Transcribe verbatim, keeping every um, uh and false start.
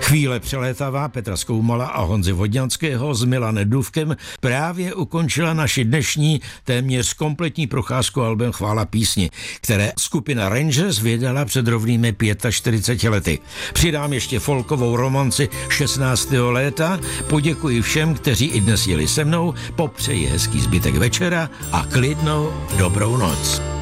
Chvíle přelétavá Petra Skoumala a Honzy Vodňanského s Milanem Dufkem právě ukončila naši dnešní téměř kompletní procházku albem Chvála písni, které skupina Rangers vydala před rovnými čtyřiceti pěti lety. Přidám ještě folkovou romanci šestnáctého léta, poděkuji všem, kteří i dnes jeli se mnou, popřeji hezký zbytek večera a klidnou dobrou noc.